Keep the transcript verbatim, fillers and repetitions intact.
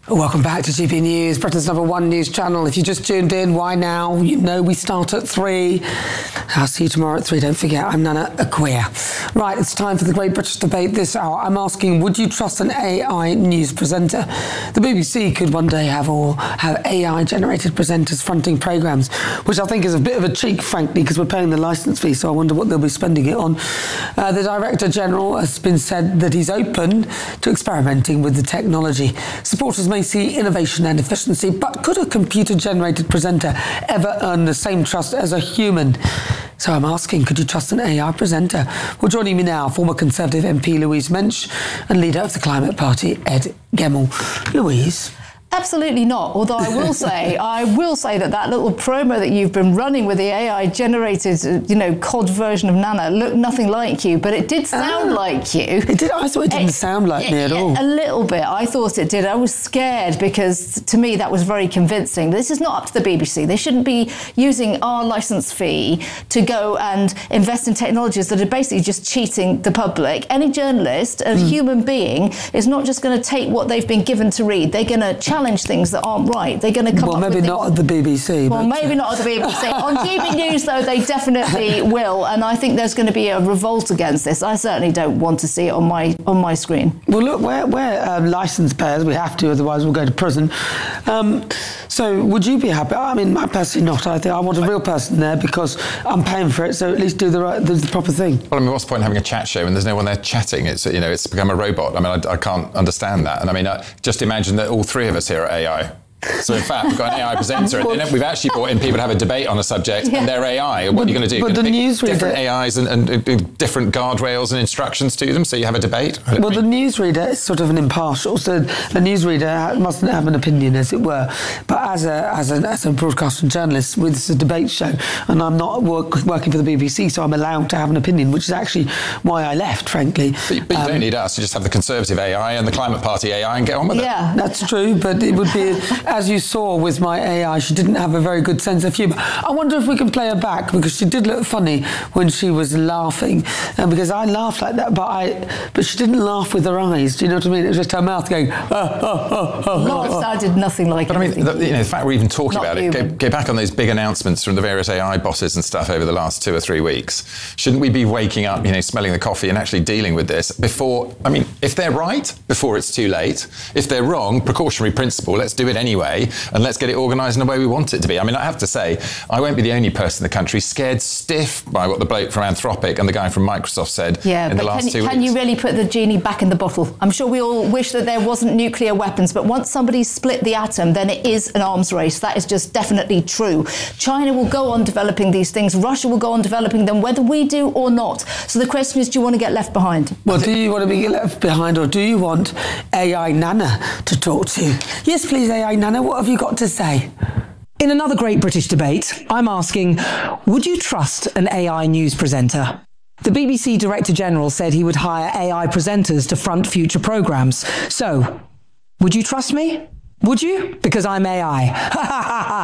Welcome back to G B News, Britain's number one news channel. If you just tuned in, why now? You know we start at three. I'll see you tomorrow at three. Don't forget, I'm Nana Acquia. Right, it's time for the Great British Debate this hour. I'm asking, would you trust an A I news presenter? The B B C could one day have all have A I-generated presenters fronting programmes, which I think is a bit of a cheek, frankly, because we're paying the licence fee, so I wonder what they'll be spending it on. Uh, the Director General has been said that he's open to experimenting with the technology. Supporters may see innovation and efficiency, but could a computer-generated presenter ever earn the same trust as a human? So I'm asking, could you trust an A I presenter? Well, joining me now, former Conservative M P Louise Mensch and leader of the Climate Party, Ed Gemmell. Louise? Absolutely not. Although I will say, I will say that that little promo that you've been running with the A I-generated, you know, cod version of Nana looked nothing like you, but it did sound uh, like you. It did. I thought it didn't it, sound like it, me at all. A little bit. I thought it did. I was scared because, to me, that was very convincing. This is not up to the B B C. They shouldn't be using our licence fee to go and invest in technologies that are basically just cheating the public. Any journalist, a mm. human being, is not just going to take what they've been given to read. They're going to challenge things that aren't right. They're going to come well, up with maybe things. not at the B B C. Well, but, maybe uh... not at the B B C. On G B News, though, they definitely will, and I think there's going to be a revolt against this. I certainly don't want to see it on my on my screen. Well, look, we're, we're um, licence payers. We have to, otherwise we'll go to prison. Um, so would you be happy? I mean, I personally not. I think I want a real person there because I'm paying for it, so at least do the right, do the proper thing. Well, I mean, what's the point in having a chat show when there's no one there chatting? It's, you know, it's become a robot. I mean, I, I can't understand that. And I mean, I, just imagine that all three of us here are A I. So in fact, we've got an A I presenter, and well, we've actually brought in people to have a debate on a subject, yeah. and they're A I. What but, are you going to do? But the newsreader, different A Is and, and, and different guardrails and instructions to them, so you have a debate. Well, the newsreader is sort of an impartial, so the newsreader mustn't have an opinion, as it were. But as a as a, as a broadcaster journalist, with this a debate show, and I'm not work, working for the B B C, so I'm allowed to have an opinion, which is actually why I left, frankly. But, but you um, don't need us. You just have the Conservative A I and the Climate Party A I and get on with yeah. it. That's true, but it would be, as you saw with my A I, she didn't have a very good sense of humour. I wonder if we can play her back, because she did look funny when she was laughing, and because I laughed like that, but I, but she didn't laugh with her eyes. Do you know what I mean? It was just her mouth going. Oh, oh, oh, oh, no, it sounded nothing like. But I mean, the, you know, the fact we're even talking Not about human. it. Go, go back on those big announcements from the various A I bosses and stuff over the last two or three weeks. Shouldn't we be waking up, you know, smelling the coffee and actually dealing with this before? I mean, if they're right, before it's too late. If they're wrong, precautionary principle. Let's do it anyway, and let's get it organised in the way we want it to be. I mean, I have to say, I won't be the only person in the country scared stiff by what the bloke from Anthropic and the guy from Microsoft said yeah, in the but last can, two can weeks. you really put the genie back in the bottle? I'm sure we all wish that there wasn't nuclear weapons, but once somebody's split the atom, then it is an arms race. That is just definitely true. China will go on developing these things. Russia will go on developing them, whether we do or not. So the question is, do you want to get left behind? Well, do you want to be left behind, or do you want A I Nana to talk to you? Yes, please, A I Nana, what have you got to say? In another Great British Debate, I'm asking, would you trust an A I news presenter? The B B C Director General said he would hire A I presenters to front future programmes. So, would you trust me? Would you? Because I'm A I.